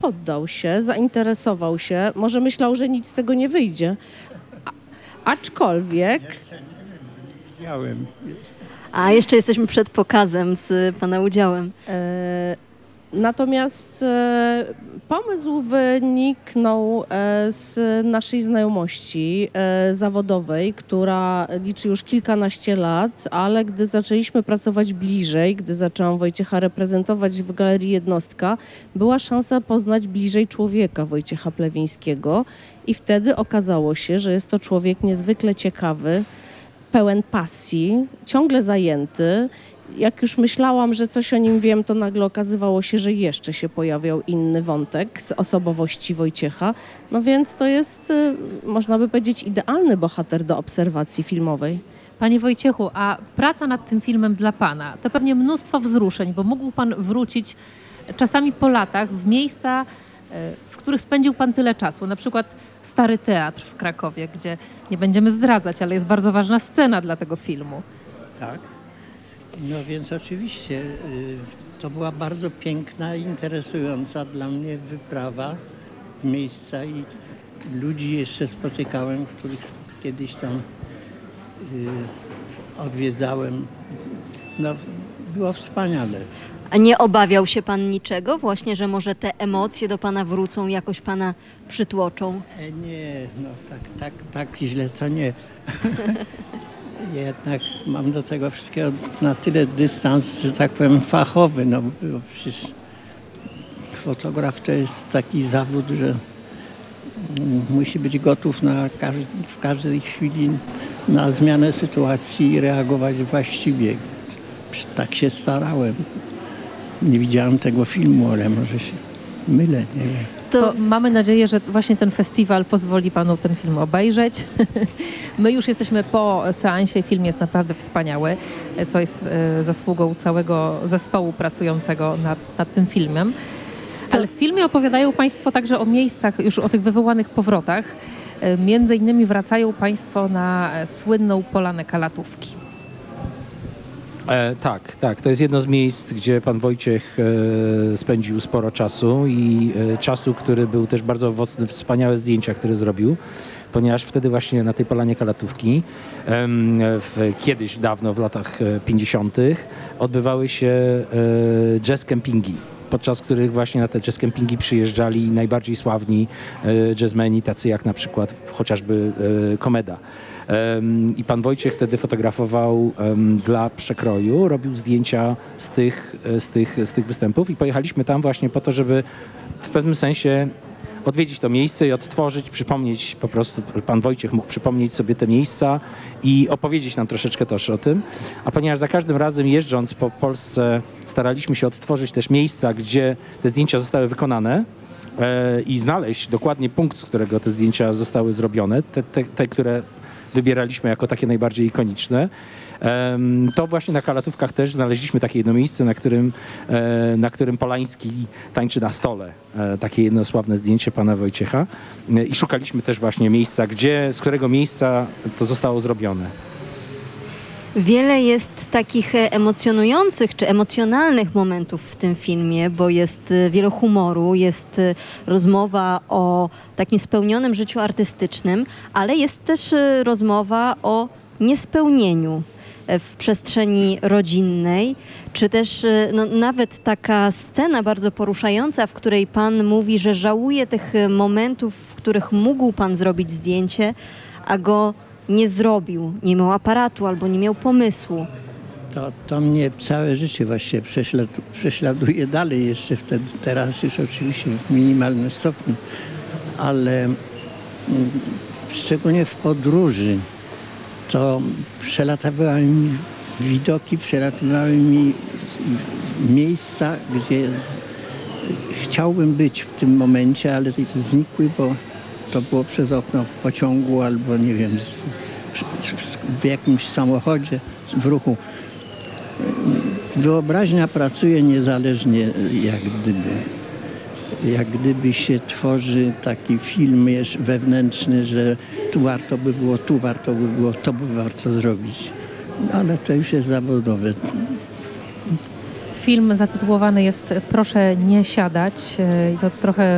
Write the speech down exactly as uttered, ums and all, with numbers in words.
Poddał się, zainteresował się, może myślał, że nic z tego nie wyjdzie. A, aczkolwiek... Widziałem. A jeszcze jesteśmy przed pokazem z pana udziałem. E, natomiast e, pomysł wyniknął e, z naszej znajomości e, zawodowej, która liczy już kilkanaście lat, ale gdy zaczęliśmy pracować bliżej, gdy zaczęłam Wojciecha reprezentować w Galerii Jednostka, była szansa poznać bliżej człowieka Wojciecha Plewińskiego i wtedy okazało się, że jest to człowiek niezwykle ciekawy, pełen pasji, ciągle zajęty. Jak już myślałam, że coś o nim wiem, to nagle okazywało się, że jeszcze się pojawiał inny wątek z osobowości Wojciecha. No więc to jest, można by powiedzieć, idealny bohater do obserwacji filmowej. Panie Wojciechu, a praca nad tym filmem dla pana to pewnie mnóstwo wzruszeń, bo mógł pan wrócić czasami po latach w miejsca, w których spędził pan tyle czasu. Na przykład Stary Teatr w Krakowie, gdzie nie będziemy zdradzać, ale jest bardzo ważna scena dla tego filmu. Tak. No więc oczywiście y, to była bardzo piękna, interesująca dla mnie wyprawa w miejsca i ludzi jeszcze spotykałem, których kiedyś tam y, odwiedzałem. No, było wspaniale. A nie obawiał się pan niczego? Właśnie, że może te emocje do pana wrócą, jakoś pana przytłoczą? E, nie, no tak, tak, tak źle to nie. Jednak mam do tego wszystkiego na tyle dystans, że tak powiem, fachowy. No, bo przecież fotograf to jest taki zawód, że musi być gotów na każdy, w każdej chwili na zmianę sytuacji i reagować właściwie. Tak się starałem. Nie widziałem tego filmu, ale może się mylę, nie wiem. To mamy nadzieję, że właśnie ten festiwal pozwoli panu ten film obejrzeć. My już jesteśmy po seansie, film jest naprawdę wspaniały, co jest zasługą całego zespołu pracującego nad, nad tym filmem. Ale w filmie opowiadają państwo także o miejscach, już o tych wywołanych powrotach. Między innymi wracają państwo na słynną Polanę Kalatówki. E, tak, tak. To jest jedno z miejsc, gdzie pan Wojciech e, spędził sporo czasu i e, czasu, który był też bardzo owocny, wspaniałe zdjęcia, które zrobił, ponieważ wtedy właśnie na tej Polanie Kalatówki, e, w, kiedyś dawno w latach pięćdziesiątych odbywały się e, jazz campingi, podczas których właśnie na te jazz campingi przyjeżdżali najbardziej sławni e, jazzmeni, tacy jak na przykład chociażby e, Komeda. I pan Wojciech wtedy fotografował um, dla Przekroju, robił zdjęcia z tych, z, tych, z tych występów i pojechaliśmy tam właśnie po to, żeby w pewnym sensie odwiedzić to miejsce i odtworzyć, przypomnieć po prostu, pan Wojciech mógł przypomnieć sobie te miejsca i opowiedzieć nam troszeczkę też o tym. A ponieważ za każdym razem jeżdżąc po Polsce staraliśmy się odtworzyć też miejsca, gdzie te zdjęcia zostały wykonane, e, i znaleźć dokładnie punkt, z którego te zdjęcia zostały zrobione, te, te, te które wybieraliśmy jako takie najbardziej ikoniczne, to właśnie na Kalatówkach też znaleźliśmy takie jedno miejsce, na którym, na którym Polański tańczy na stole. Takie jedno sławne zdjęcie pana Wojciecha. I szukaliśmy też właśnie miejsca, gdzie, z którego miejsca to zostało zrobione. Wiele jest takich emocjonujących czy emocjonalnych momentów w tym filmie, bo jest wiele humoru, jest rozmowa o takim spełnionym życiu artystycznym, ale jest też rozmowa o niespełnieniu w przestrzeni rodzinnej, czy też no, nawet taka scena bardzo poruszająca, w której pan mówi, że żałuje tych momentów, w których mógł pan zrobić zdjęcie, a go nie zrobił, nie miał aparatu albo nie miał pomysłu. To, to mnie całe życie właśnie prześladu, prześladuje dalej jeszcze wtedy, teraz już oczywiście w minimalnym stopniu, ale mm, szczególnie w podróży to przelatywały mi widoki, przelatywały mi miejsca, gdzie z, chciałbym być w tym momencie, ale to znikły, bo to było przez okno w pociągu albo nie wiem, z, z, w jakimś samochodzie w ruchu. Wyobraźnia pracuje niezależnie jak gdyby. Jak gdyby się tworzy taki film wewnętrzny, że tu warto by było, tu warto by było, to by warto zrobić. No, ale to już jest zawodowe. Film zatytułowany jest Proszę nie siadać. To trochę